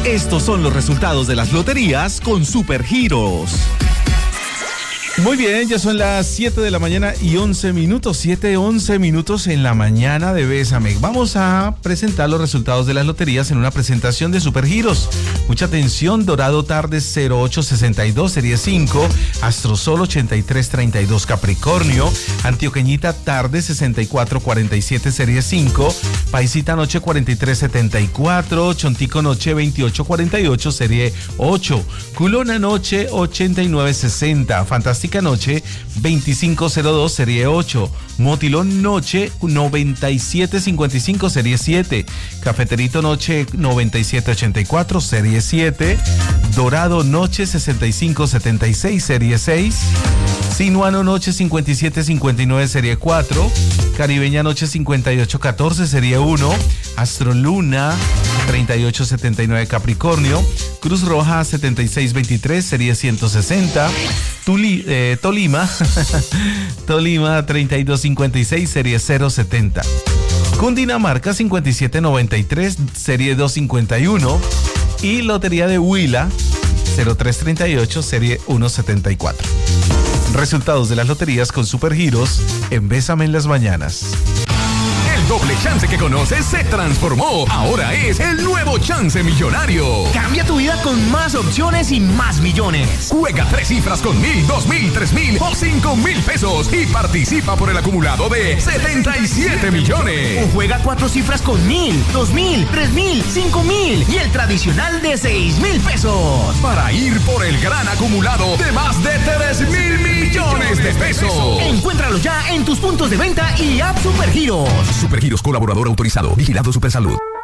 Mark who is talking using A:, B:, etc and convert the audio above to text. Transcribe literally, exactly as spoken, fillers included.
A: Estos son los resultados de las loterías con Supergiros.
B: Muy bien, ya son las siete de la mañana y once minutos, siete, once minutos en la mañana de Bésame. Vamos a presentar los resultados de las loterías en una presentación de Supergiros. Mucha atención, Dorado Tarde cero ocho sesenta y dos, serie cinco, Astrosol ochenta y tres treinta y dos, Capricornio, Antioqueñita Tarde sesenta y cuatro cuarenta y siete, serie cinco, Paisita Noche cuarenta y tres setenta y cuatro, Chontico Noche veintiocho cuarenta y ocho, serie ocho, Culona Noche ochenta y nueve sesenta, Fantástica Noche veinticinco cero dos, serie ocho, Motilón Noche noventa y siete cincuenta y cinco, serie siete, Cafeterito Noche noventa y siete ochenta y cuatro, serie siete, Dorado Noche sesenta y cinco setenta y seis, serie seis, Sinuano Noche cincuenta y siete cincuenta y nueve, serie cuatro, Caribeña Noche cincuenta y ocho catorce, serie uno, Astroluna treinta y ocho setenta y nueve, Capricornio, Cruz Roja setenta y seis veintitrés, serie ciento sesenta, Tuli, eh, Tolima, Tolima treinta y dos cincuenta y seis, serie cero setenta, Cundinamarca cincuenta y siete noventa y tres, serie doscientos cincuenta y uno y Lotería de Huila cero tres treinta y ocho, serie ciento setenta y cuatro. Resultados de las loterías con Supergiros en Bésame en las mañanas.
C: El doble chance que conoces se transformó. Ahora es el nuevo chance millonario.
D: Cambia tu vida con más opciones y más millones.
C: Juega tres cifras con mil, dos mil, tres mil o cinco mil pesos y participa por el acumulado de setenta y siete millones.
D: O juega cuatro cifras con mil, dos mil, tres mil, cinco mil y el tradicional de seis mil pesos.
C: Para ir por el gran acumulado de más de tres mil millones de pesos.
D: Encuéntralo ya en tus puntos de venta y app Supergiros.
C: Supergiros, colaborador autorizado. Vigilado Supersalud.